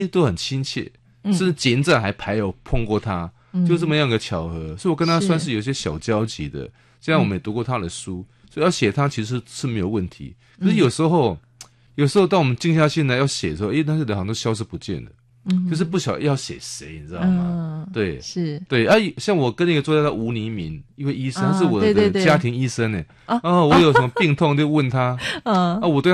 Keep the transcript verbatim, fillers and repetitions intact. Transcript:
都很亲切，甚至捷站还排有碰过他，嗯、就这么样的巧合，所以我跟他算是有些小交集的。这样我们也读过他的书，所以要写他其实是没有问题。可是有时候，嗯、有时候当我们静下心来要写的时候，诶，那些人好像都消失不见了。嗯，就是不晓得要写谁，你知道吗？嗯、对， 是， 对啊，像我跟那个作家叫吴黎明，一位医生，他是我的家庭医生呢。 啊， 然后我有什么病痛就问他，啊，我对